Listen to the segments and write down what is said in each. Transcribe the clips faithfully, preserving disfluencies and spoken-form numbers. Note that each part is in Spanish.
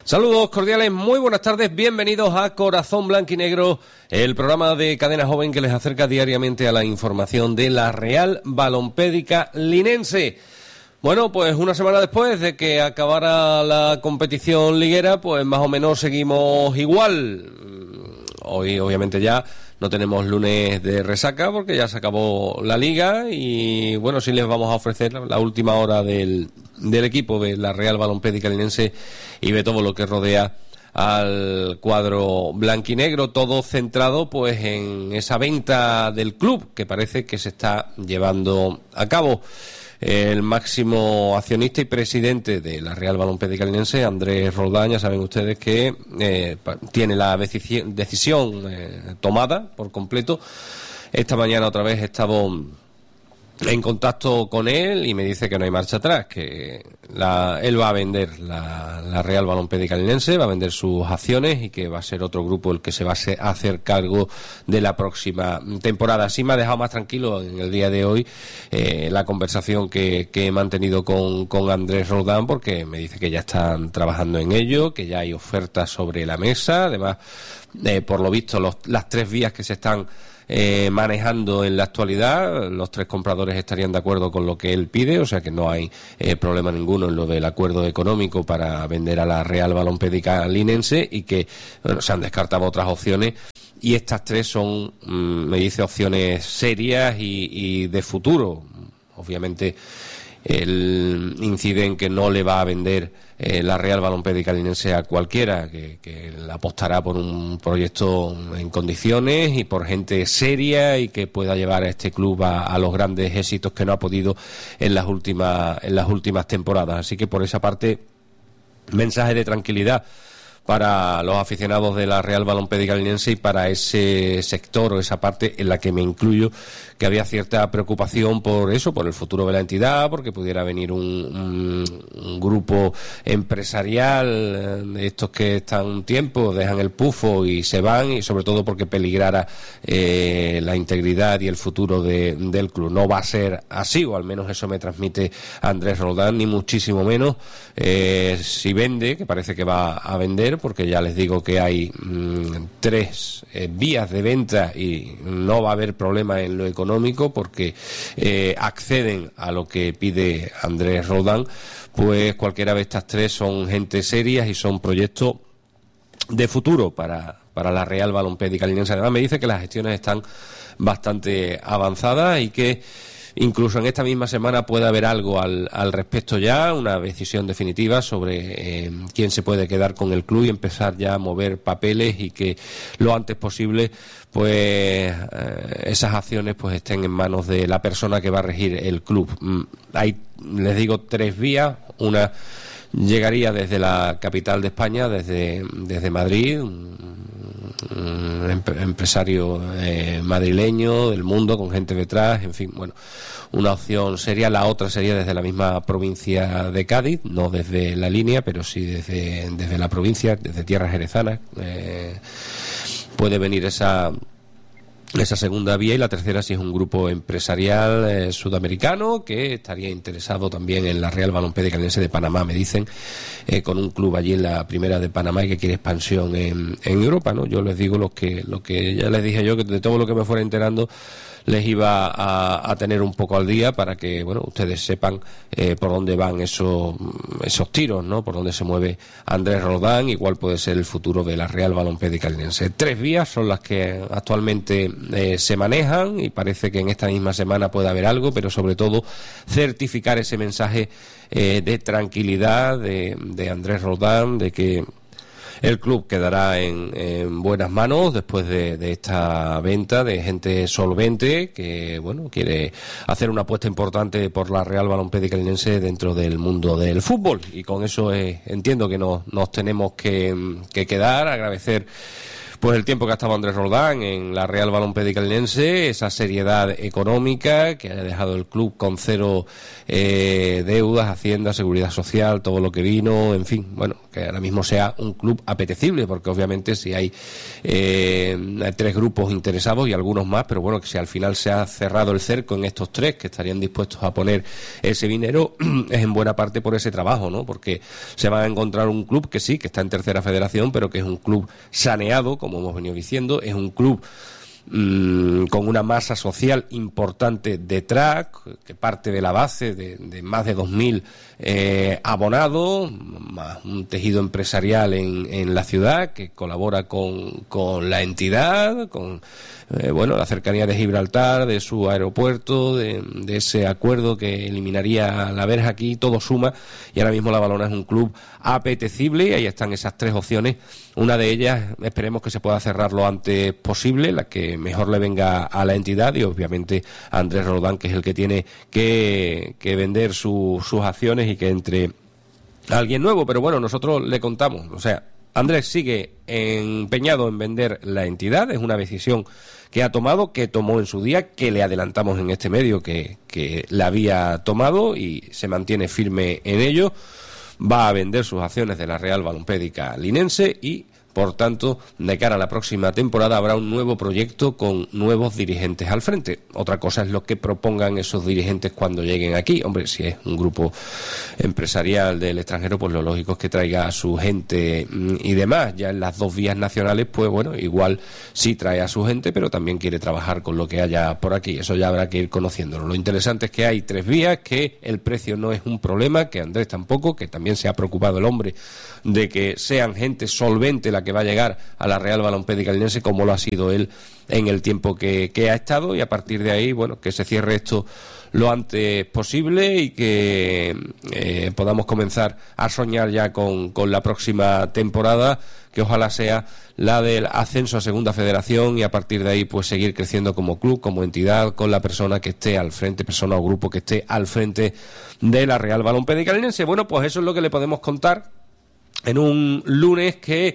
Saludos cordiales, muy buenas tardes, bienvenidos a Corazón Blanquinegro, el programa de Cadena Joven que les acerca diariamente a la información de la Real Balompédica Linense. Bueno, pues una semana después de que acabara la competición liguera, pues más o menos seguimos igual. Hoy obviamente ya no tenemos lunes de resaca porque ya se acabó la liga y bueno, sí les vamos a ofrecer la última hora del, del equipo de la Real Balompédica Linense y de todo lo que rodea al cuadro blanquinegro, todo centrado pues en esa venta del club que parece que se está llevando a cabo. El máximo accionista y presidente de la Real Balompédica Linense, Andrés Roldán, ya saben ustedes que eh, tiene la decisión, decisión eh, tomada por completo. Esta mañana otra vez he estado en contacto con él y me dice que no hay marcha atrás, que la, él va a vender la, la Real Balompédica Linense, va a vender sus acciones y que va a ser otro grupo el que se va a hacer cargo de la próxima temporada. Así me ha dejado más tranquilo en el día de hoy eh, la conversación que, que he mantenido con, con Andrés Roldán, porque me dice que ya están trabajando en ello, que ya hay ofertas sobre la mesa. Además, eh, por lo visto, los, las tres vías que se están Eh, manejando en la actualidad, los tres compradores estarían de acuerdo con lo que él pide, o sea que no hay eh, problema ninguno en lo del acuerdo económico para vender a la Real Balompédica Linense y que bueno, se han descartado otras opciones y estas tres son, mmm, me dice, opciones serias y, y de futuro. Obviamente él incide en que no le va a vender eh, la Real Balompédica Linense a cualquiera, que, que apostará por un proyecto en condiciones y por gente seria y que pueda llevar a este club a, a los grandes éxitos que no ha podido en las últimas en las últimas temporadas. Así que por esa parte, mensaje de tranquilidad para los aficionados de la Real Balompédica Linense y para ese sector o esa parte en la que me incluyo, que había cierta preocupación por eso, por el futuro de la entidad, porque pudiera venir un, un, un grupo empresarial de estos que están un tiempo, dejan el pufo y se van, y sobre todo porque peligrara eh, la integridad y el futuro de, del club. No va a ser así, o al menos eso me transmite Andrés Roldán, ni muchísimo menos. Eh, si vende, que parece que va a vender, porque ya les digo que hay mmm, tres eh, vías de venta y no va a haber problema en lo económico porque eh, acceden a lo que pide Andrés Roldán, pues cualquiera de estas tres son gente serias y son proyectos de futuro para, para la Real Balompédica Linense. Además me dice que las gestiones están bastante avanzadas y que incluso en esta misma semana puede haber algo al, al respecto ya, una decisión definitiva sobre eh, quién se puede quedar con el club y empezar ya a mover papeles y que lo antes posible pues eh, esas acciones pues estén en manos de la persona que va a regir el club. Hay, les digo, tres vías. Una llegaría desde la capital de España, desde, desde Madrid, un empresario eh, madrileño del mundo con gente detrás, en fin, bueno, una opción sería. La otra sería desde la misma provincia de Cádiz, no desde la línea, pero sí desde, desde la provincia, desde tierras jerezanas. Eh, puede venir esa esa segunda vía, y la tercera si es un grupo empresarial eh, sudamericano que estaría interesado también en la Real Balompédica Linense de Panamá, me dicen, eh, con un club allí en la primera de Panamá y que quiere expansión en, en Europa, ¿no? Yo les digo lo que lo que ya les dije yo, que de todo lo que me fuera enterando les iba a, a tener un poco al día para que, bueno, ustedes sepan eh, por dónde van esos esos tiros, ¿no? Por dónde se mueve Andrés Roldán y cuál puede ser el futuro de la Real Balompédica Linense. Tres vías son las que actualmente eh, se manejan y parece que en esta misma semana puede haber algo, pero sobre todo certificar ese mensaje eh, de tranquilidad de, de Andrés Roldán, de que el club quedará en, en buenas manos después de, de esta venta de gente solvente que, bueno, quiere hacer una apuesta importante por la Real Balompédica Linense dentro del mundo del fútbol. Y con eso eh, entiendo que nos, nos tenemos que, que quedar, agradecer pues el tiempo que ha estado Andrés Roldán en la Real Balompédica Linense, esa seriedad económica que haya dejado el club con cero eh, deudas, Hacienda, Seguridad Social, todo lo que vino, en fin, bueno, que ahora mismo sea un club apetecible, porque obviamente si hay eh, tres grupos interesados y algunos más, pero bueno, que si al final se ha cerrado el cerco en estos tres que estarían dispuestos a poner ese dinero, es en buena parte por ese trabajo, ¿no? Porque se va a encontrar un club que sí, que está en tercera federación, pero que es un club saneado, como hemos venido diciendo, es un club mmm, con una masa social importante detrás, que parte de la base de, de más de dos mil eh, abonados, más un tejido empresarial en, en la ciudad que colabora con, con la entidad, con eh, bueno, la cercanía de Gibraltar, de su aeropuerto, de, de ese acuerdo que eliminaría la verja aquí, todo suma, y ahora mismo La Valona es un club apetecible y ahí están esas tres opciones. Una de ellas esperemos que se pueda cerrar lo antes posible, la que mejor le venga a la entidad, y obviamente a Andrés Roldán, que es el que tiene que, que vender su, sus acciones y que entre alguien nuevo. Pero bueno, nosotros le contamos, o sea, Andrés sigue empeñado en vender la entidad, es una decisión que ha tomado, que tomó en su día, que le adelantamos en este medio que, que la había tomado y se mantiene firme en ello. Va a vender sus acciones de la Real Balompédica Linense y, por tanto, de cara a la próxima temporada habrá un nuevo proyecto con nuevos dirigentes al frente. Otra cosa es lo que propongan esos dirigentes cuando lleguen aquí. Hombre, si es un grupo empresarial del extranjero, pues lo lógico es que traiga a su gente y demás. Ya en las dos vías nacionales, pues bueno, igual sí trae a su gente, pero también quiere trabajar con lo que haya por aquí. Eso ya habrá que ir conociéndolo. Lo interesante es que hay tres vías, que el precio no es un problema, que Andrés tampoco, que también se ha preocupado el hombre de que sean gente solvente la que va a llegar a la Real Balompédica Linense, como lo ha sido él en el tiempo que, que ha estado, y a partir de ahí, bueno, que se cierre esto lo antes posible y que eh, podamos comenzar a soñar ya con, con la próxima temporada, que ojalá sea la del ascenso a Segunda Federación, y a partir de ahí pues seguir creciendo como club, como entidad, con la persona que esté al frente, persona o grupo que esté al frente de la Real Balompédica Linense. Bueno, pues eso es lo que le podemos contar en un lunes que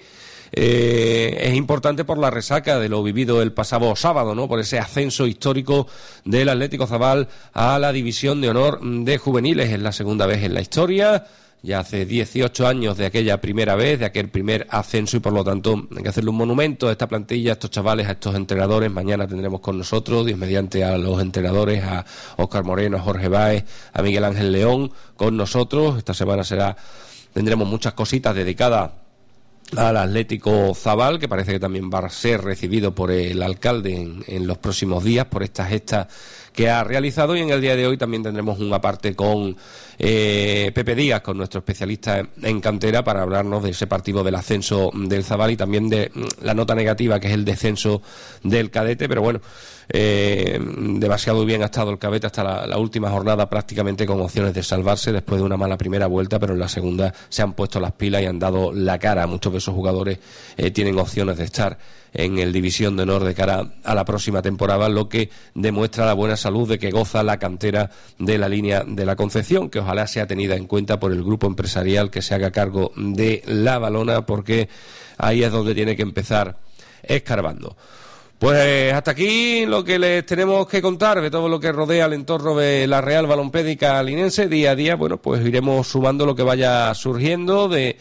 eh, es importante por la resaca de lo vivido el pasado sábado, ¿no? Por ese ascenso histórico del Atlético Zabal a la División de Honor de Juveniles. Es la segunda vez en la historia. Ya hace dieciocho años de aquella primera vez, de aquel primer ascenso, y por lo tanto hay que hacerle un monumento a esta plantilla, a estos chavales, a estos entrenadores. Mañana tendremos con nosotros, Dios mediante, a los entrenadores, a Óscar Moreno, a Jorge Báez, a Miguel Ángel León con nosotros. Esta semana será tendremos muchas cositas dedicadas al Atlético Zabal, que parece que también va a ser recibido por el alcalde en, en los próximos días por esta gesta que ha realizado, y en el día de hoy también tendremos una parte con eh, Pepe Díaz, con nuestro especialista en cantera, para hablarnos de ese partido del ascenso del Zabal y también de la nota negativa, que es el descenso del cadete. Pero bueno, eh, demasiado bien ha estado el cadete hasta la, la última jornada, prácticamente con opciones de salvarse después de una mala primera vuelta, pero en la segunda se han puesto las pilas y han dado la cara. Muchos de esos jugadores eh, tienen opciones de estar en el División de Honor de cara a la próxima temporada, lo que demuestra la buena salud de que goza la cantera de la línea de la Concepción, que ojalá sea tenida en cuenta por el grupo empresarial que se haga cargo de La Valona, porque ahí es donde tiene que empezar escarbando. Pues hasta aquí lo que les tenemos que contar de todo lo que rodea el entorno de la Real Balompédica Linense. Día a día, bueno, pues iremos sumando lo que vaya surgiendo de,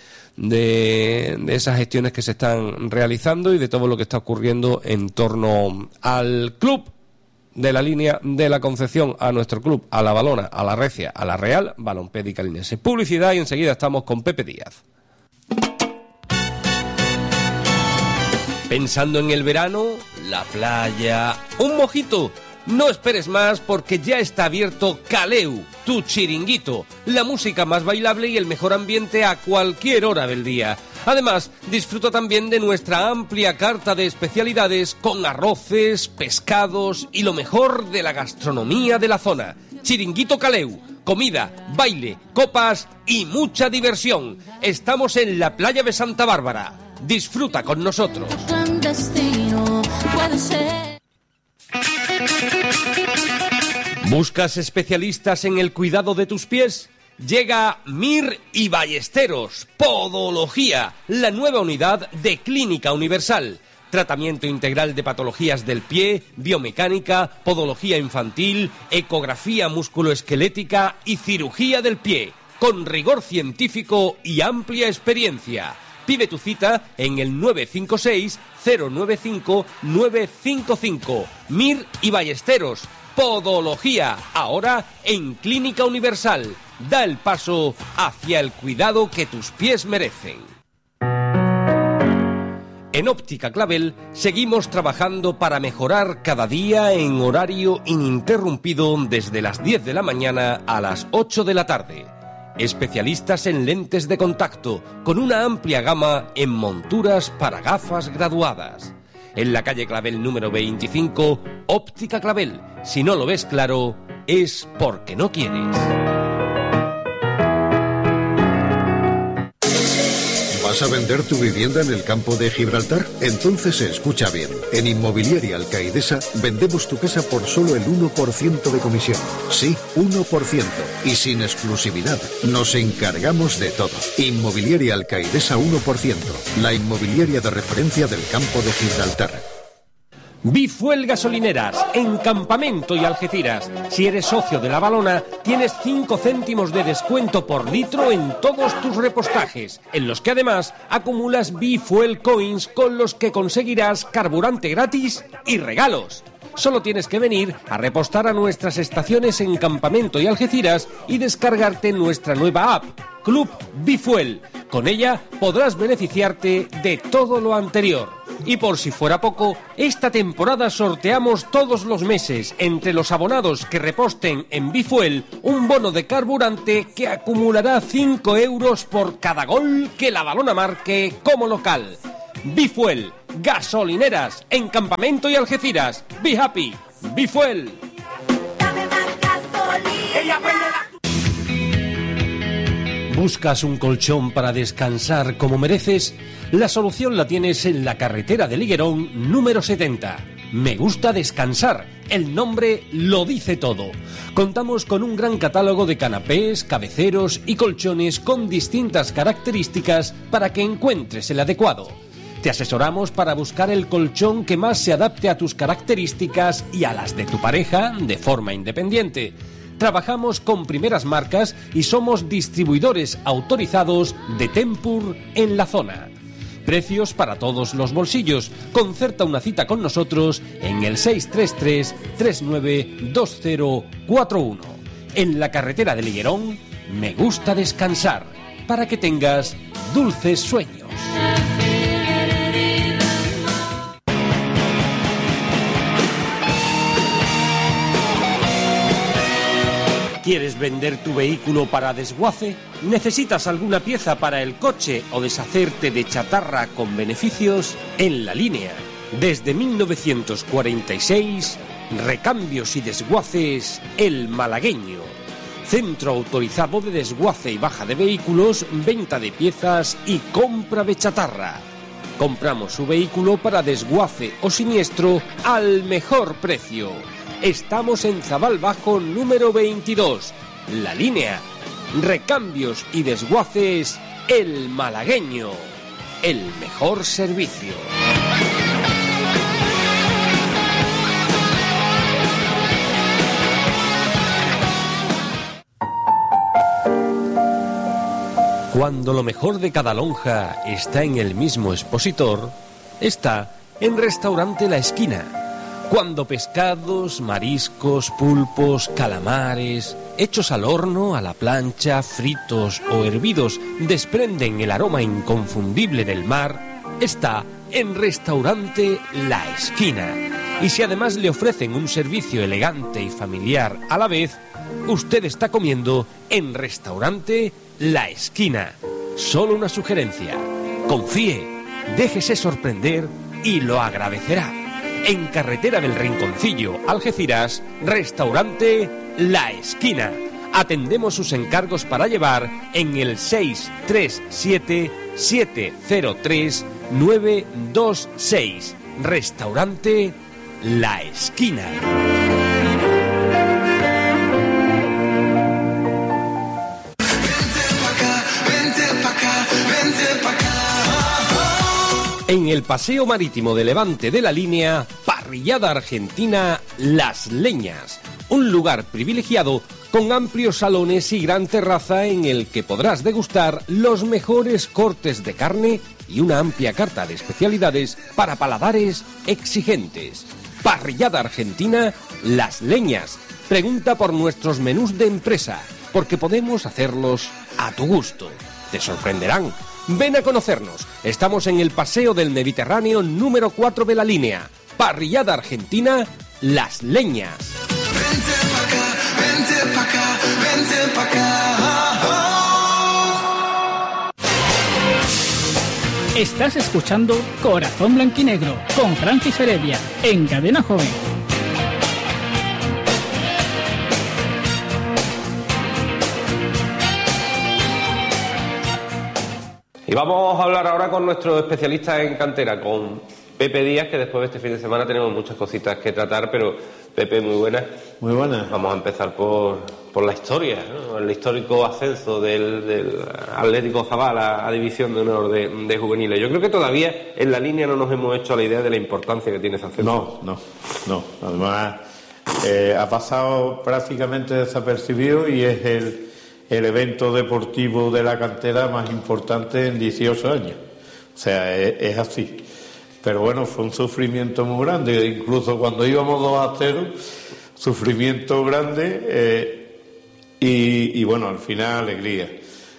de, de esas gestiones que se están realizando y de todo lo que está ocurriendo en torno al club de la línea de la Concepción, a nuestro club, a La Valona, a la Recia, a la Real Balompédica Linense. Publicidad y enseguida estamos con Pepe Díaz. Pensando en el verano, la playa, un mojito. No esperes más, porque ya está abierto Caleu, tu chiringuito, la música más bailable y el mejor ambiente a cualquier hora del día. Además, disfruta también de nuestra amplia carta de especialidades con arroces, pescados y lo mejor de la gastronomía de la zona. Chiringuito Caleu, comida, baile, copas y mucha diversión. Estamos en la playa de Santa Bárbara. Disfruta con nosotros. ¿Buscas especialistas en el cuidado de tus pies? Llega Mir y Ballesteros, Podología, la nueva unidad de Clínica Universal. Tratamiento integral de patologías del pie, biomecánica, podología infantil, ecografía musculoesquelética y cirugía del pie, con rigor científico y amplia experiencia. Pide tu cita en el nueve cinco seis cero nueve cinco nueve cinco cinco. Mir y Ballesteros. Podología, ahora en Clínica Universal. Da el paso hacia el cuidado que tus pies merecen. En Óptica Clavel seguimos trabajando para mejorar cada día en horario ininterrumpido desde las diez de la mañana a las ocho de la tarde. Especialistas en lentes de contacto, con una amplia gama en monturas para gafas graduadas. En la calle Clavel número veinticinco, Óptica Clavel. Si no lo ves claro, es porque no quieres. ¿Vas a vender tu vivienda en el campo de Gibraltar? Entonces escucha bien. En Inmobiliaria Alcaidesa vendemos tu casa por solo el uno por ciento de comisión. Sí, uno por ciento. Y sin exclusividad. Nos encargamos de todo. Inmobiliaria Alcaidesa uno por ciento. La inmobiliaria de referencia del campo de Gibraltar. Bifuel Gasolineras, en Campamento y Algeciras. Si eres socio de La Valona, tienes cinco céntimos de descuento por litro en todos tus repostajes, en los que además acumulas Bifuel Coins con los que conseguirás carburante gratis y regalos. Solo tienes que venir a repostar a nuestras estaciones en Campamento y Algeciras y descargarte nuestra nueva app, Club Bifuel. Con ella podrás beneficiarte de todo lo anterior. Y por si fuera poco, esta temporada sorteamos todos los meses, entre los abonados que reposten en Bifuel, un bono de carburante que acumulará cinco euros por cada gol que La Valona marque como local. Bifuel, gasolineras, en Campamento y Algeciras. Be happy, Bifuel. ¿Buscas un colchón para descansar como mereces? La solución la tienes en la carretera de Liguerón número setenta. Me gusta descansar. El nombre lo dice todo. Contamos con un gran catálogo de canapés, cabeceros y colchones con distintas características para que encuentres el adecuado. Te asesoramos para buscar el colchón que más se adapte a tus características y a las de tu pareja de forma independiente. Trabajamos con primeras marcas y somos distribuidores autorizados de Tempur en la zona. Precios para todos los bolsillos. Concerta una cita con nosotros en el seis tres tres, tres nueve dos cero cuatro uno. En la carretera de Liguerón, me gusta descansar, para que tengas dulces sueños. ¿Quieres vender tu vehículo para desguace? ¿Necesitas alguna pieza para el coche o deshacerte de chatarra con beneficios? En La Línea, desde mil novecientos cuarenta y seis, recambios y desguaces El Malagueño. Centro autorizado de desguace y baja de vehículos, venta de piezas y compra de chatarra. Compramos su vehículo para desguace o siniestro al mejor precio. Estamos en Zabal Bajo número veintidós. La Línea. Recambios y desguaces El Malagueño. El mejor servicio. Cuando lo mejor de cada lonja está en el mismo expositor, está en Restaurante La Esquina. Cuando pescados, mariscos, pulpos, calamares, hechos al horno, a la plancha, fritos o hervidos, desprenden el aroma inconfundible del mar, está en Restaurante La Esquina. Y si además le ofrecen un servicio elegante y familiar a la vez, usted está comiendo en Restaurante La Esquina. Solo una sugerencia: confíe, déjese sorprender y lo agradecerá. En Carretera del Rinconcillo, Algeciras, Restaurante La Esquina. Atendemos sus encargos para llevar en el seis tres siete, siete cero tres, nueve dos seis. Restaurante La Esquina. En el Paseo Marítimo de Levante de la Línea, Parrillada Argentina Las Leñas. Un lugar privilegiado con amplios salones y gran terraza en el que podrás degustar los mejores cortes de carne y una amplia carta de especialidades para paladares exigentes. Parrillada Argentina Las Leñas. Pregunta por nuestros menús de empresa, porque podemos hacerlos a tu gusto. Te sorprenderán. Ven a conocernos. Estamos en el Paseo del Mediterráneo número cuatro de la Línea. Parrillada Argentina Las Leñas. Vente pa' acá, vente pa' acá, vente pa' acá. Estás escuchando Corazón Blanquinegro con Francis Heredia en Cadena Joven. Y vamos a hablar ahora con nuestro especialista en cantera, con Pepe Díaz, que después de este fin de semana tenemos muchas cositas que tratar, pero Pepe, muy buenas. Muy buenas. Vamos a empezar por, por la historia, ¿no? El histórico ascenso del, del Atlético Zabal a, a División de Honor de, de Juveniles. Yo creo que todavía en la línea no nos hemos hecho la idea de la importancia que tiene ese ascenso. No, no, no. Además, eh, ha pasado prácticamente desapercibido y es el... el evento deportivo de la cantera más importante en dieciocho años. O sea, es, es así. Pero bueno, fue un sufrimiento muy grande. Incluso cuando íbamos dos a cero, sufrimiento grande eh, y, y bueno, al final alegría.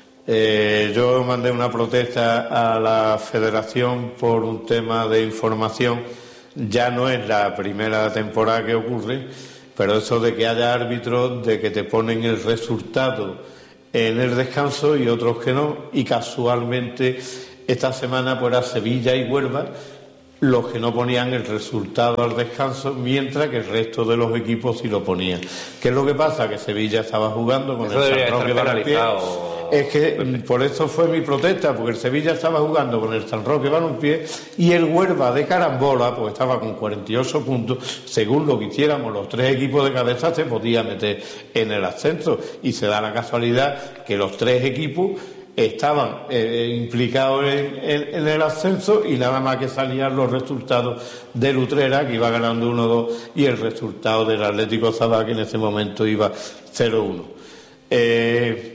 Eh, yo mandé una protesta a la federación por un tema de información. Ya no es la primera temporada que ocurre, pero eso de que haya árbitros, de que te ponen el resultado en el descanso y otros que no, y casualmente esta semana pues era Sevilla y Huelva los que no ponían el resultado al descanso, mientras que el resto de los equipos sí lo ponían. ¿Qué es lo que pasa? Que Sevilla estaba jugando con eso el San Roque Balompié. Es que por eso fue mi protesta, porque el Sevilla estaba jugando con el San Roque Balompié y el Huelva de carambola pues estaba con cuarenta y ocho puntos. Según lo que hiciéramos los tres equipos de cabeza se podía meter en el ascenso, y se da la casualidad que los tres equipos estaban eh, implicados en, en, en el ascenso, y nada más que salían los resultados del Utrera, que iba ganando uno dos, y el resultado del Atlético Zabal, que en ese momento iba cero uno. Eh,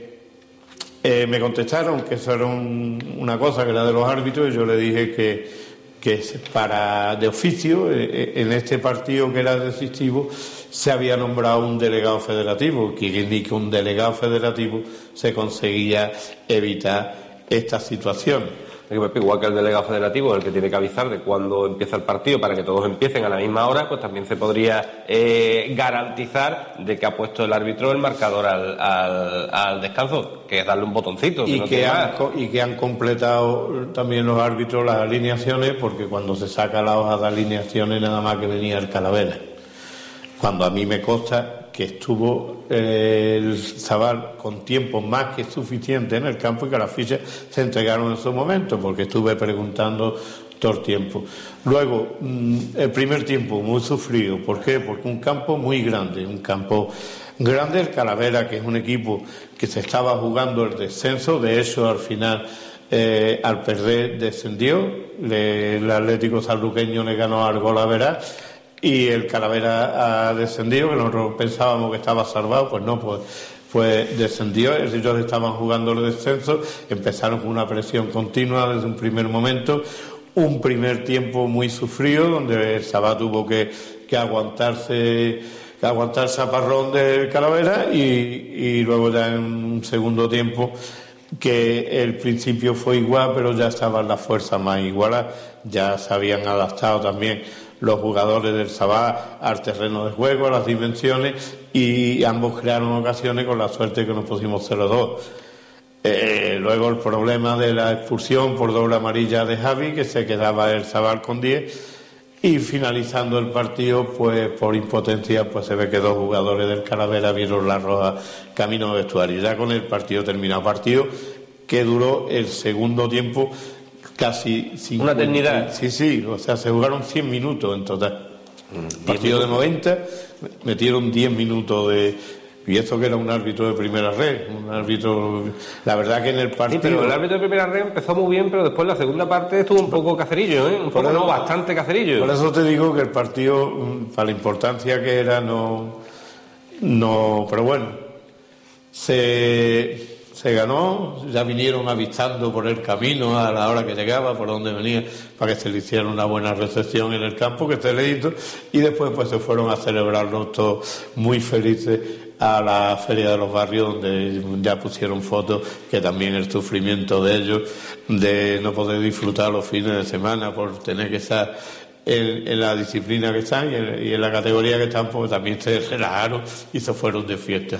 eh, me contestaron que eso era un, una cosa que era de los árbitros, y yo le dije que, que para de oficio, eh, en este partido que era decisivo, se había nombrado un delegado federativo, que ni que un delegado federativo se conseguía evitar esta situación. Igual que el delegado federativo, el que tiene que avisar de cuándo empieza el partido para que todos empiecen a la misma hora, pues también se podría eh, garantizar de que ha puesto el árbitro el marcador al, al, al descanso, que es darle un botoncito. Y, que no que han, más. y que han completado también los árbitros las alineaciones, porque cuando se saca la hoja de alineaciones nada más que venía el Calavera. Cuando a mí me consta que estuvo eh, el Zabal con tiempo más que suficiente en el campo y que las fichas se entregaron en su momento, porque estuve preguntando todo el tiempo. Luego, mmm, el primer tiempo muy sufrido. ¿Por qué? Porque un campo muy grande, un campo grande, el Calavera, que es un equipo que se estaba jugando el descenso. De hecho, al final, eh, al perder, descendió. Le, el Atlético Sanluqueño le ganó al Golavera. Y el Calavera ha descendido, que nosotros pensábamos que estaba salvado, pues no, pues, pues descendió. Ellos estaban jugando el descenso, empezaron con una presión continua desde un primer momento, un primer tiempo muy sufrido, donde el Zabal tuvo que, que aguantarse, que aguantar el zaparrón del Calavera, y, y luego ya en un segundo tiempo, que el principio fue igual, pero ya estaban las fuerzas más igualadas, ya se habían adaptado también los jugadores del Zabal al terreno de juego, a las dimensiones, y ambos crearon ocasiones, con la suerte que nos pusimos cero dos. Eh, luego el problema de la expulsión por doble amarilla de Javi, que se quedaba el Zabal con diez, y finalizando el partido, pues por impotencia, pues se ve que dos jugadores del Calavera vieron la roja camino de vestuario. Ya con el partido terminado, partido que duró el segundo tiempo casi cincuenta, una eternidad. Sí, sí, o sea, se jugaron cien minutos en total. Mm, partido de noventa, metieron diez minutos de, Y esto que era un árbitro de primera red, un árbitro, la verdad que en el partido... Sí, pero el árbitro de primera red empezó muy bien, pero después la segunda parte estuvo un poco cacerillo, ¿eh? Un poco, eso, no, bastante cacerillo. Por eso te digo que el partido, para la importancia que era, no... no pero bueno, se, se ganó, ya vinieron avistando por el camino a la hora que llegaba, por donde venía, para que se le hiciera una buena recepción en el campo, que esté leído, y después pues se fueron a celebrarlo todos muy felices a la Feria de los Barrios, donde ya pusieron fotos, que también el sufrimiento de ellos, de no poder disfrutar los fines de semana por tener que estar en, en la disciplina que están y en, y en la categoría que están, pues también se relajaron y se fueron de fiesta.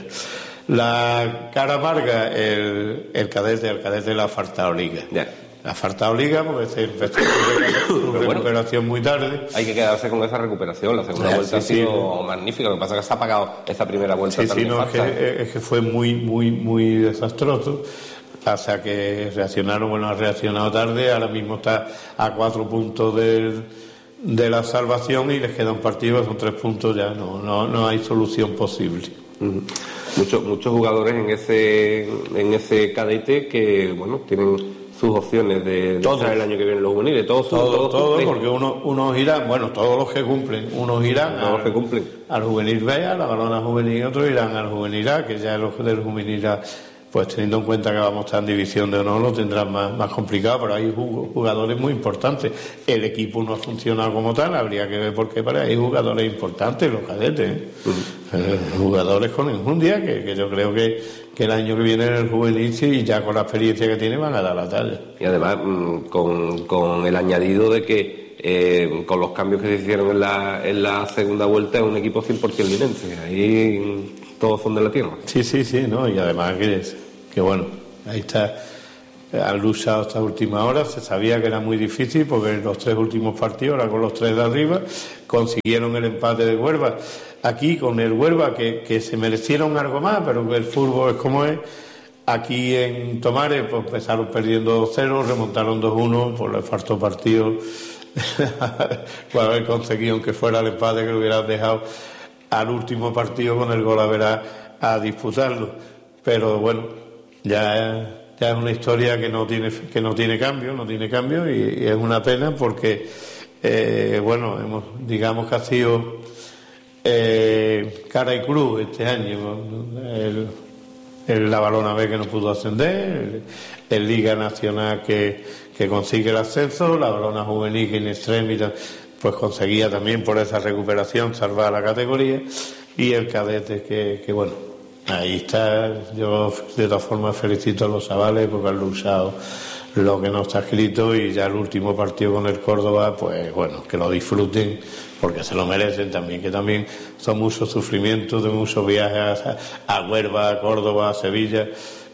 La cara amarga, el, el cadete, el cadete le ha faltado liga. Ya. Le ha faltado liga porque se empezó su recuperación muy tarde. Hay que quedarse con esa recuperación. La segunda Sí, vuelta sí, ha sido sí. magnífica. Lo que pasa es que se ha pagado esa primera vuelta Sí, tan sí, no, es nefasta. que, es que fue muy, muy, muy desastroso. Hasta que reaccionaron, bueno, ha reaccionado tarde. Ahora mismo está a cuatro puntos del, de la salvación y les queda un partido, son tres puntos ya. No, no, no hay solución posible. Uh-huh. Muchos, muchos jugadores en ese, en ese cadete que, bueno, tienen sus opciones de, de Todos. estar el año que viene en los juveniles. Todos, Todos, todos, todos, cumplen. porque uno, unos irán, bueno, todos los que cumplen, unos irán Todos al, los que cumplen. al juvenil B, a la balona juvenil, y otros irán al juvenil A, que ya los del juvenil A, pues teniendo en cuenta que vamos a estar en división de honor, lo tendrán más, más complicado, pero hay jugadores muy importantes. El equipo no ha funcionado como tal, habría que ver por qué, pero hay jugadores importantes, los cadetes, ¿eh? Uh-huh. eh, jugadores con enjundia, que, que yo creo que, que el año que viene en el juvenil, sí, y ya con la experiencia que tiene, van a dar la talla. Y además, con, con el añadido de que eh, con los cambios que se hicieron en la, en la segunda vuelta, es un equipo cien por ciento linense. Ahí todos son de la tierra. Sí, sí, sí, ¿no? Y además que, que bueno, ahí está, han luchado hasta última hora, se sabía que era muy difícil porque en los tres últimos partidos, ahora con los tres de arriba, consiguieron el empate de Huelva. Aquí con el Huelva, que, que se merecieron algo más, pero que el fútbol es como es. Aquí en Tomares, pues empezaron perdiendo dos cero, remontaron dos uno, pues les faltó partido por haber conseguido, aunque fuera el empate, que lo hubieran dejado al último partido con el gol a ver a, a disputarlo. Pero bueno, ya, ya es una historia que no tiene que no tiene cambio, no tiene cambio y, y es una pena porque eh, bueno, hemos, digamos que ha sido eh, cara y cruz este año. El, el, la Balona B que no pudo ascender, el, el Liga Nacional que, que consigue el ascenso, la Balona Juvenil que in extremis pues conseguía también por esa recuperación salvar la categoría, y el cadete que, que bueno, ahí está. Yo de todas formas felicito a los chavales porque han luchado lo que no está escrito, y ya el último partido con el Córdoba, pues bueno, que lo disfruten porque se lo merecen también, que también son muchos sufrimientos de muchos viajes a, a Huelva, a Córdoba, a Sevilla,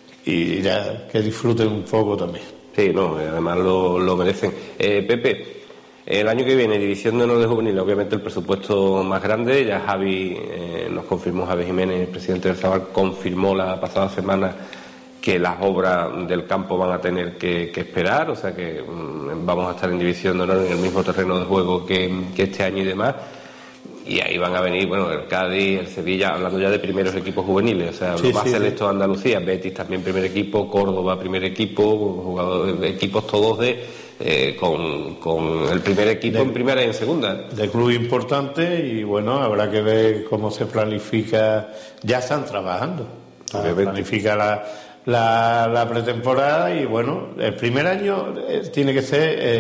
y ya que disfruten un poco también. Sí, no, además lo, lo merecen. Eh, Pepe, el año que viene, División de Honor de Juvenil, obviamente el presupuesto más grande. Ya Javi, eh, nos confirmó Javi Jiménez, el presidente del Zabal, confirmó la pasada semana que las obras del campo van a tener que, que esperar, o sea que um, vamos a estar en División de Honor en el mismo terreno de juego que, que este año y demás. Y ahí van a venir, bueno, el Cádiz, el Sevilla, hablando ya de primeros equipos juveniles, o sea, sí, va sí, a ser sí. esto Andalucía, Betis también primer equipo, Córdoba primer equipo, jugadores, equipos todos de eh, con, con el primer equipo de, en primera y en segunda. De club importante, y bueno, habrá que ver cómo se planifica. Ya están trabajando, Obviamente. planifica la, la, la pretemporada, y bueno, el primer año eh, tiene que ser eh,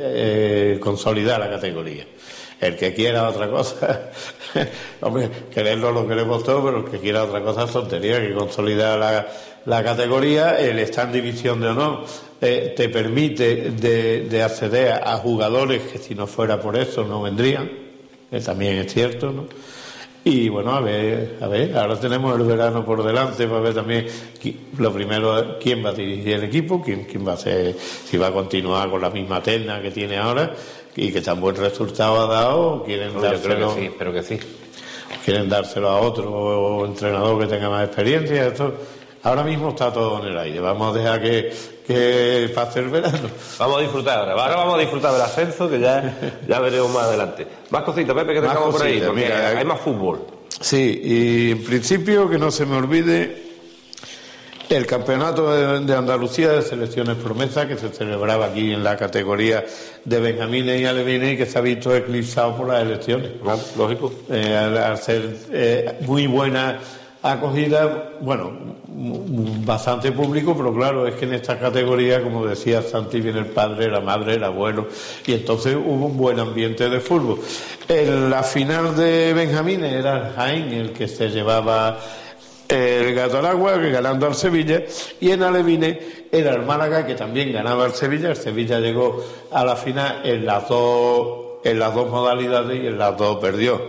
eh, consolidar la categoría. El que quiera otra cosa, hombre, quererlo lo queremos todos, pero el que quiera otra cosa es tontería, que consolidar la, la categoría. El estar en División de Honor eh, te permite de, de acceder a, a jugadores que si no fuera por eso no vendrían, que también es cierto, ¿no? Y bueno, a ver, a ver, ahora tenemos el verano por delante para ver también, lo primero, quién va a dirigir el equipo, quién, quién va a ser, si va a continuar con la misma terna que tiene ahora y que tan buen resultado ha dado, o quieren No, dárselo, yo creo que sí, espero que sí. quieren dárselo a otro entrenador que tenga más experiencia. Esto ahora mismo está todo en el aire. Vamos a dejar que, que pase el verano. Vamos a disfrutar ahora, ahora vamos a disfrutar del ascenso, que ya, ya veremos más adelante. Más cositas, Pepe, que Más tengamos por ahí, cositas, porque mira, hay más fútbol. Sí, y en principio que no se me olvide el campeonato de, de Andalucía de selecciones promesa que se celebraba aquí en la categoría de benjamines y alevines y que se ha visto eclipsado por las elecciones. Ah, lógico. Eh, al, al ser eh, muy buena acogida, bueno, bastante público, pero claro, es que en esta categoría, como decía Santi, viene el padre, la madre, el abuelo, y entonces hubo un buen ambiente de fútbol. En la final de benjamines era el Jaén el que se llevaba el Gato al Agua, ganando al Sevilla, y en alevines era el Málaga, que también ganaba al Sevilla. El Sevilla llegó a la final en las dos, en las dos modalidades y en las dos perdió.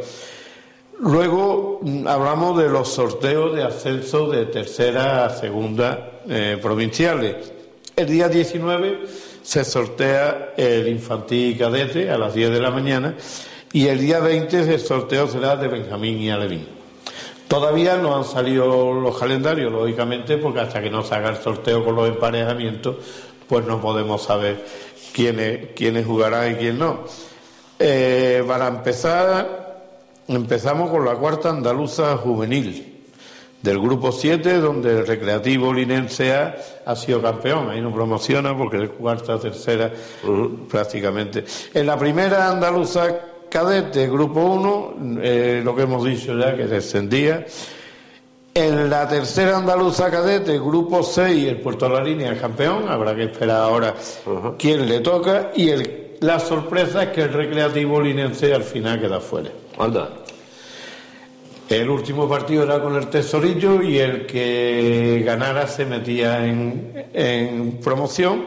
Luego hablamos de los sorteos de ascenso de tercera a segunda eh, provinciales. El día diecinueve se sortea el infantil y cadete a las diez de la mañana y el día veinte el sorteo será de benjamín y alevín. Todavía no han salido los calendarios, lógicamente, porque hasta que no se haga el sorteo con los emparejamientos, pues no podemos saber quiénes, quiénes jugarán y quién no. Eh, para empezar... Empezamos con la cuarta andaluza juvenil del grupo siete, donde el Recreativo Linense A ha sido campeón. Ahí no promociona porque es cuarta, tercera, uh-huh. prácticamente. En la primera andaluza cadete, grupo uno, eh, lo que hemos dicho ya, que descendía. En la tercera andaluza cadete, grupo seis, el Puerto de la Línea es campeón. Habrá que esperar ahora uh-huh. quién le toca. Y el, la sorpresa es que el Recreativo Linense al final queda fuera. Anda. El último partido era con el Tesorillo y el que ganara se metía en, en promoción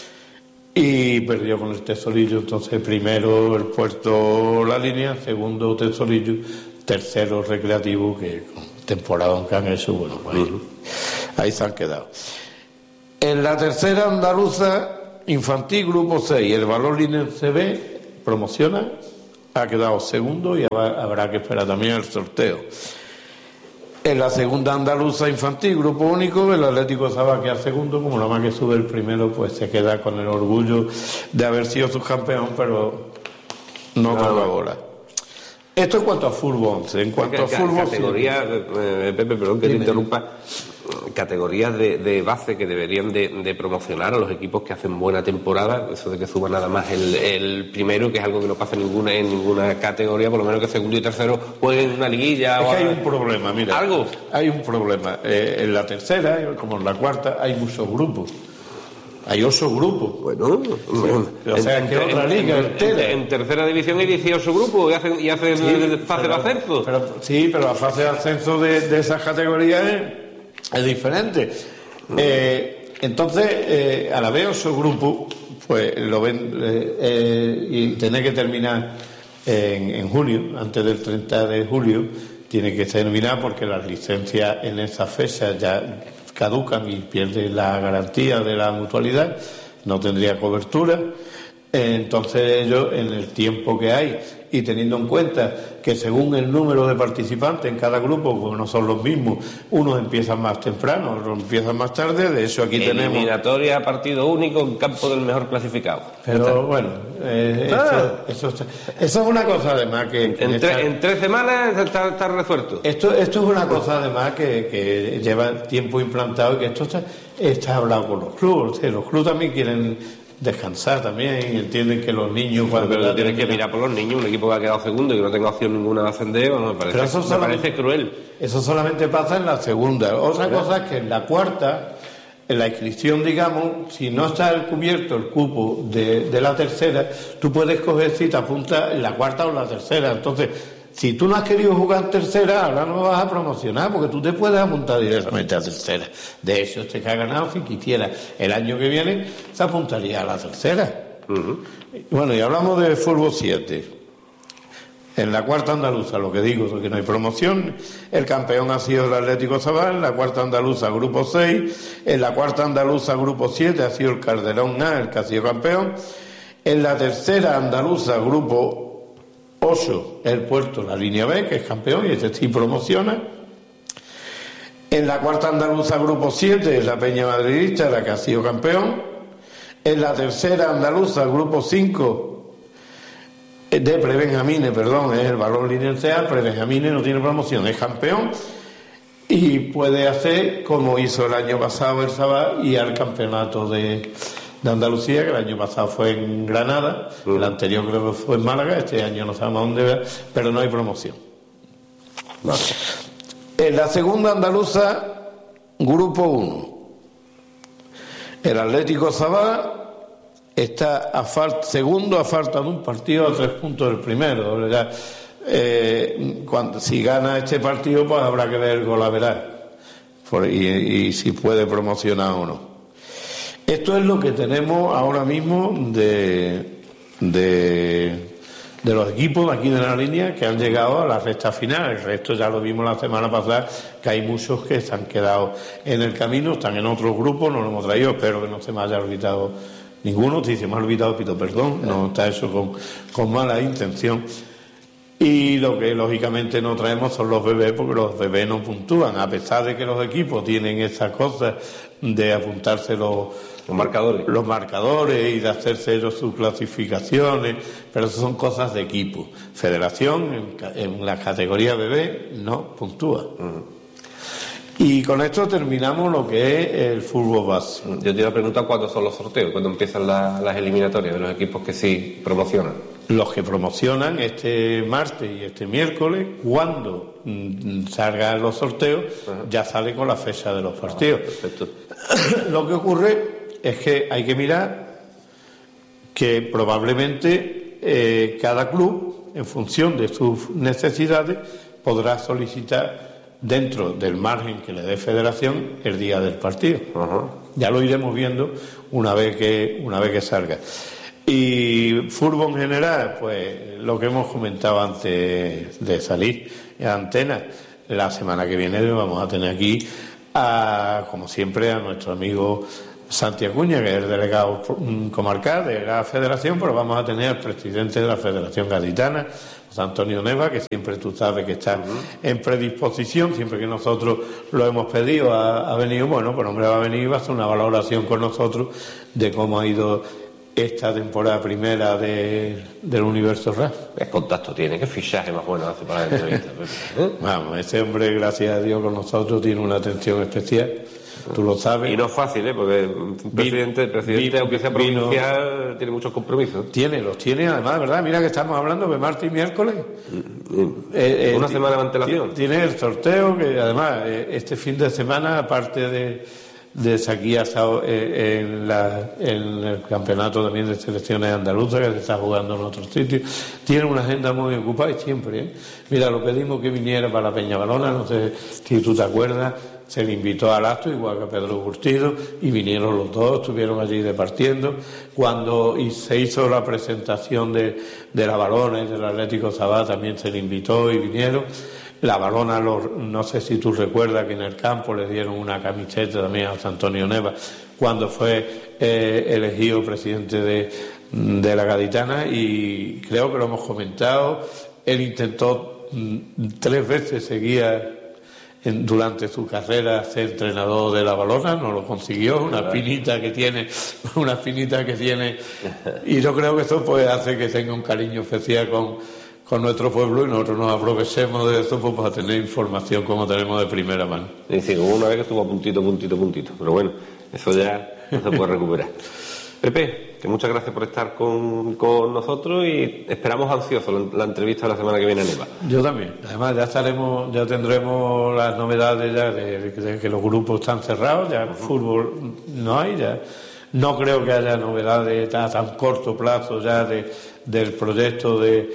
y perdió con el Tesorillo. Entonces primero el Puerto La Línea, segundo Tesorillo, tercero Recreativo, que temporada que han hecho, bueno, pues ahí, uh-huh. ahí se han quedado. En la tercera andaluza infantil, grupo seis, el Valor Linense B promociona, ha quedado segundo y habrá que esperar también el sorteo. En la segunda andaluza infantil, grupo único, el Atlético Sabá queda segundo, como nada más que sube el primero, pues se queda con el orgullo de haber sido subcampeón, pero no con la bola. Esto en cuanto a fútbol once. En cuanto a fútbol... Categorías, eh, Pepe, perdón que Dime. te interrumpa, categorías de, de base que deberían de, de promocionar a los equipos que hacen buena temporada, eso de que suba nada más el, el primero, que es algo que no pasa en ninguna, en ninguna categoría, por lo menos que segundo y tercero jueguen en una liguilla. Es o que hay a... un problema, mira. ¿Algo? Hay un problema. Eh, en la tercera, como en la cuarta, hay muchos grupos. Hay ocho grupos. Bueno, sí. O sea, en, que en, otra liga en, entera. En, en tercera división hay dieciocho grupos y hacen, y hacen sí, fase pero, de ascenso. Pero, sí, pero la fase de ascenso de, de esas categorías es, es diferente. Mm. Eh, entonces, eh, a la vez ocho grupos, pues lo ven eh, eh, y tiene que terminar en, en julio, antes del treinta de julio, tiene que terminar porque las licencias en esa fecha ya caducan y pierde la garantía de la mutualidad, no tendría cobertura. Entonces ellos, en el tiempo que hay y teniendo en cuenta que según el número de participantes en cada grupo, como no son los mismos, unos empiezan más temprano, otros empiezan más tarde. De hecho aquí tenemos eliminatoria, partido único en campo del mejor clasificado. Pero bueno, eh, ah. eso, eso, eso es una cosa además que, que en, esta, tre, en tres semanas está, está resuelto. Esto, esto es una cosa además que, que lleva tiempo implantado y que esto está, está hablado con los clubes. O sea, los clubes también quieren descansar también, entienden que los niños cuando pero tienes que mirar por los niños, un equipo que ha quedado segundo y que no tenga opción ninguna de ascender, bueno, me parece, me parece cruel. Eso solamente pasa en la segunda. Otra ¿verdad? Cosa es que en la cuarta, en la inscripción, digamos, si no está cubierto el cupo de, de la tercera, tú puedes coger si te apuntas en la cuarta o la tercera. Entonces, si tú no has querido jugar en tercera, ahora no vas a promocionar, porque tú te puedes apuntar directamente a tercera. De hecho, este que ha ganado, si quisiera, el año que viene, se apuntaría a la tercera. Uh-huh. Bueno, y hablamos de fútbol siete. En la cuarta andaluza, lo que digo es que no hay promoción. El campeón ha sido el Atlético Sabá. En la cuarta andaluza, grupo seis. En la cuarta andaluza, grupo siete, ha sido el Calderón A, el que ha sido campeón. En la tercera andaluza, grupo ocho, el Puerto La Línea B, que es campeón y este sí promociona. En la cuarta andaluza, grupo siete, es la Peña Madridista, la que ha sido campeón. En la tercera andaluza, grupo cinco, de prebenjamines, perdón, es el Balón Linense A, prebenjamines no tiene promoción, es campeón y puede hacer como hizo el año pasado el Sabá y al campeonato de, de Andalucía, que el año pasado fue en Granada, uh-huh. el anterior creo que fue en Málaga, este año no sabemos dónde va, pero no hay promoción. Vale. En la segunda andaluza, grupo uno, el Atlético Sabá está a falta, segundo a falta de un partido a tres puntos del primero. Ya, eh, cuando, si gana este partido, pues habrá que ver el golaveral y, y si puede promocionar o no. Esto es lo que tenemos ahora mismo de, de, de los equipos de aquí de la línea que han llegado a la recta final. El resto ya lo vimos la semana pasada, que hay muchos que se han quedado en el camino, están en otros grupos, no lo hemos traído, espero que no se me haya olvidado ninguno. Si se me ha olvidado, pido perdón, no está eso con, con mala intención. Y lo que lógicamente no traemos son los bebés, porque los bebés no puntúan, a pesar de que los equipos tienen esas cosas de apuntarse los, los marcadores los marcadores y de hacerse ellos sus clasificaciones, pero eso son cosas de equipo. Federación en, en la categoría bebé no puntúa. Uh-huh. Y con esto terminamos lo que es el fútbol base. Yo te iba a preguntar cuándo son los sorteos, cuándo empiezan la, las eliminatorias de los equipos que sí promocionan. Los que promocionan este martes y este miércoles, cuando mm, salgan los sorteos, uh-huh. ya sale con la fecha de los partidos. Ah, perfecto. Lo que ocurre es que hay que mirar que probablemente eh, cada club, en función de sus necesidades, podrá solicitar dentro del margen que le dé Federación el día del partido. Uh-huh. Ya lo iremos viendo una vez que una vez que salga. Y fútbol en general, pues lo que hemos comentado antes de salir en antena, la semana que viene vamos a tener aquí a, como siempre, a nuestro amigo Santi Acuña, que es el delegado comarcal de la Federación, pero vamos a tener al presidente de la Federación Gaditana, José Antonio Neva, que siempre tú sabes que está uh-huh. en predisposición, siempre que nosotros lo hemos pedido, ha, ha venido, bueno, pues hombre va a venir y va a hacer una valoración con nosotros de cómo ha ido esta temporada primera de, del Universo R A F. ¿Qué contacto tiene? ¿Qué fichaje más bueno hace para la entrevista? ¿Eh? Vamos, ese hombre, gracias a Dios, con nosotros tiene una atención especial. Tú lo sabes. Y no es fácil, ¿eh? Porque el presidente, el presidente vino, aunque sea provincial, vino, tiene muchos compromisos. Tiene, los tiene, además, ¿verdad? Mira que estamos hablando de martes y miércoles. Mm, mm. Eh, una eh, semana de antelación. Tiene el sorteo, que además, eh, este fin de semana, aparte de, de aquí ha estado eh, en, la, en el campeonato también de selecciones andaluzas, que se está jugando en otros sitios, tiene una agenda muy ocupada y siempre, ¿eh? Mira, lo pedimos que viniera para la Peñabalona, no sé si tú te acuerdas. Se le invitó al acto, igual que a Pedro Curtido, y vinieron los dos, estuvieron allí departiendo. Cuando y se hizo la presentación de, de la Balona y del Atlético Sabá, también se le invitó y vinieron. La Balona, los, no sé si tú recuerdas que en el campo le dieron una camiseta también a José Antonio Neva, cuando fue eh, elegido presidente de, de la Gaditana, y creo que lo hemos comentado. Él intentó mm, tres veces seguía En, durante su carrera ser entrenador de la Balona, no lo consiguió, una espinita que tiene, una espinita que tiene, y yo creo que eso pues hace que tenga un cariño especial con, con nuestro pueblo, y nosotros nos aprovechemos de eso pues, para tener información como tenemos de primera mano. Sí, sí, hubo una vez que estuvo a puntito, puntito, puntito, pero bueno, eso ya no se puede recuperar. Pepe, que muchas gracias por estar con, con nosotros y esperamos ansiosos la, la entrevista de la semana que viene en Neva. Yo también. Además ya estaremos, ya tendremos las novedades ya de, de que los grupos están cerrados, ya uh-huh. fútbol no hay, ya no creo que haya novedades a tan corto plazo ya de, del proyecto de,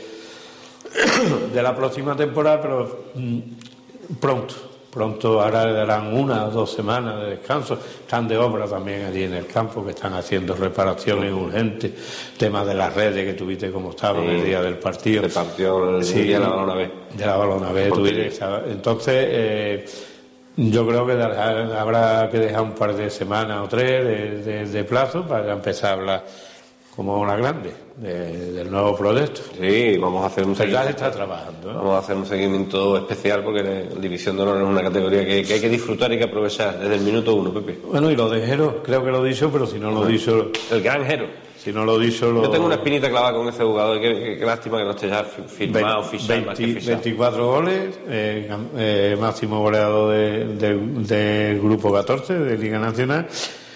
de la próxima temporada, pero mm, pronto. Pronto ahora le darán una o dos semanas de descanso. Están de obra también allí en el campo, que están haciendo reparaciones urgentes, temas de las redes que tuviste como estaban sí. el día del partido. El partido el sí, día de la Balona B. De la Balona B. Tuviste, entonces, eh, yo creo que habrá que dejar un par de semanas o tres de, de, de plazo para empezar a hablar como la grande de, del nuevo proyecto. Sí, vamos a hacer un seguimiento. Ya se está trabajando, ¿eh? Vamos a hacer un seguimiento especial porque la División de Honor es una categoría que, que hay que disfrutar y que aprovechar desde el minuto uno, Pepe. Bueno, y lo de Jero, creo que lo he dicho, pero si no lo he dicho... El gran Jero. Si no lo he dicho, lo... Yo tengo una espinita clavada con ese jugador. Qué, qué, qué lástima que no esté ya firmado, fichado, más que fichado. veinticuatro goles, eh, eh, máximo goleador del de, de grupo catorce de Liga Nacional.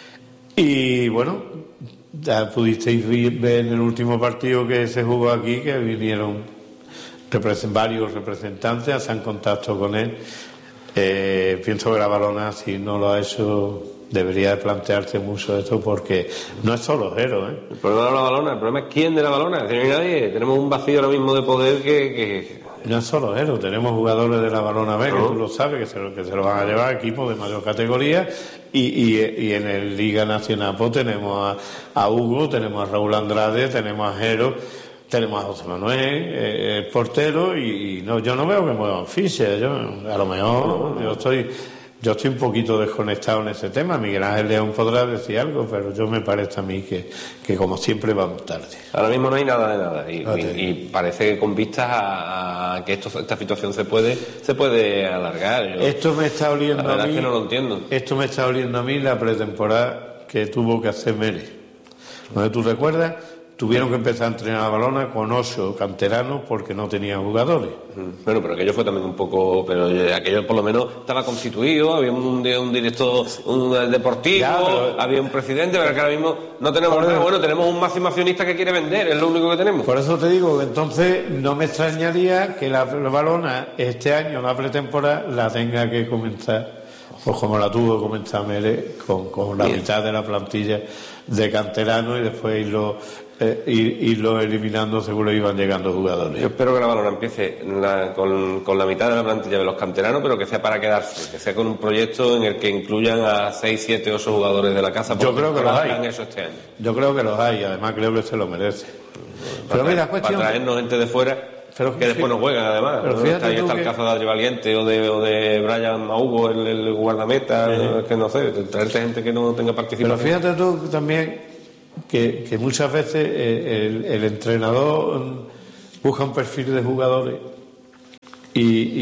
Y bueno, ya pudisteis ver en el último partido que se jugó aquí que vinieron represent, varios representantes, hacen contacto con él. Eh, pienso que la Balona, si no lo ha hecho, debería de plantearse mucho esto, porque no es solo Jero, ¿eh? El problema de la Balona, el problema es quién de la Balona. Si no hay nadie, tenemos un vacío ahora mismo de poder que... que... No es solo Jero, tenemos jugadores de la Balona B, que tú lo sabes, que se, lo, que se lo van a llevar a equipos de mayor categoría, y, y, y en el Liga Nacional pues tenemos a, a Hugo, tenemos a Raúl Andrade, tenemos a Jero, tenemos a José Manuel, eh, el portero, y, y no, yo no veo que muevan fichas. Yo, a lo mejor yo estoy yo estoy un poquito desconectado en ese tema. Miguel Ángel León podrá decir algo, pero yo me parece a mí que, que como siempre vamos tarde. Ahora mismo no hay nada de nada, y, y, y parece que con vistas a, a que esto, esta situación se puede se puede alargar. Yo, esto me está oliendo la verdad a mí, es que no lo entiendo. Esto me está oliendo a mí la pretemporada que tuvo que hacer Mérez. ¿No sé, tú recuerdas? Tuvieron que empezar a entrenar a Balona con ocho canteranos porque no tenían jugadores. Bueno, pero aquello fue también un poco... Pero aquello por lo menos estaba constituido, había un, un director un deportivo, ya, pero, había un presidente, pero que ahora mismo no tenemos nada. Bueno, tenemos un máximo accionista que quiere vender, es lo único que tenemos. Por eso te digo, entonces no me extrañaría que la, la Balona este año, la pretemporada, la tenga que comenzar, pues como la tuvo que comenzar Mérez, con, con la Bien. mitad de la plantilla de canteranos, y después irlo... Eh, ir, irlo eliminando según le iban llegando jugadores. Yo espero que la Balona empiece la, con, con la mitad de la plantilla de los canteranos, pero que sea para quedarse, que sea con un proyecto en el que incluyan a seis, siete, ocho jugadores de la casa. Yo creo que los hay. Eso este año. Yo creo que los hay, además creo que se lo merece. Pero para, mira, cuestión... para traernos gente de fuera pero, que después no juegan, además. Pero fíjate, ahí está el que... caso de Adri Valiente o de, o de Brian Hugo, el, el guardameta, uh-huh. que no sé, traerte gente que no tenga participación. Pero fíjate tú también que, que muchas veces el, el entrenador busca un perfil de jugadores y,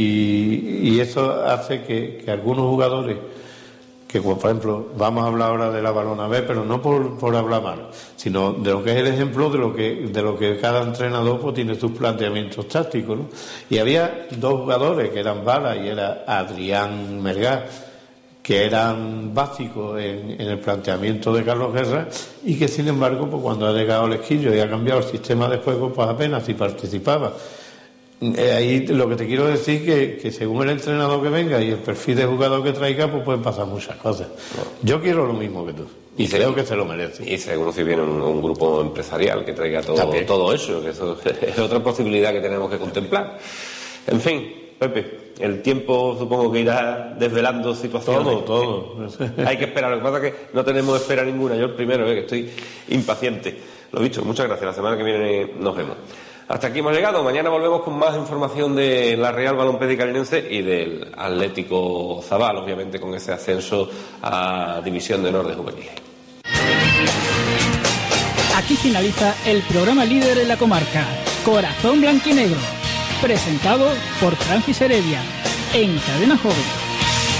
y, y eso hace que, que algunos jugadores, que como por ejemplo, vamos a hablar ahora de la Balona B, pero no por, por hablar mal, sino de lo que es el ejemplo de lo que de lo que cada entrenador pues tiene sus planteamientos tácticos, ¿no? Y había dos jugadores que eran Bala y era Adrián Melgar, que eran básicos en, en el planteamiento de Carlos Guerra, y que sin embargo pues cuando ha llegado el Esquillo y ha cambiado el sistema de juego, pues apenas si participaba. Eh, ahí lo que te quiero decir que, que según el entrenador que venga y el perfil de jugador que traiga, pues pueden pasar muchas cosas. Yo quiero lo mismo que tú y, y creo se, que se lo merece. Y según si viene un, un grupo empresarial que traiga todo, todo eso, que eso es otra posibilidad que tenemos que contemplar. En fin, Pepe, el tiempo supongo que irá desvelando situaciones. Todo, todo. Hay que esperar. Lo que pasa es que no tenemos espera ninguna. Yo el primero, eh, que estoy impaciente. Lo dicho, muchas gracias. La semana que viene nos vemos. Hasta aquí hemos llegado. Mañana volvemos con más información de la Real Balompédica Linense y del Atlético Zabal, obviamente con ese ascenso a División de Honor de Juveniles. Aquí finaliza el programa líder en la comarca, Corazón Blanquinegro, presentado por Francis Heredia, en Cadena Joven.